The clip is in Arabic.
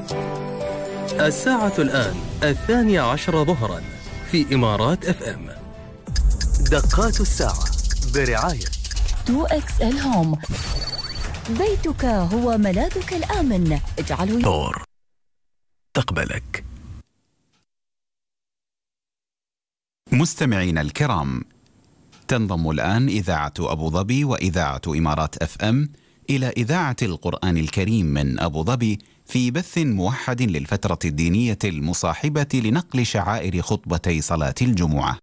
الساعة الآن 12 ظهرا في إمارات اف ام. دقات الساعة برعاية 2XL هوم. بيتك هو ملاذك الآمن، اجعله دور تقبلك. مستمعين الكرام، تنضم الآن إذاعة أبو ظبي وإذاعة إمارات اف ام إلى إذاعة القرآن الكريم من أبو ظبي في بث موحد للفترة الدينية المصاحبة لنقل شعائر خطبتي صلاة الجمعة.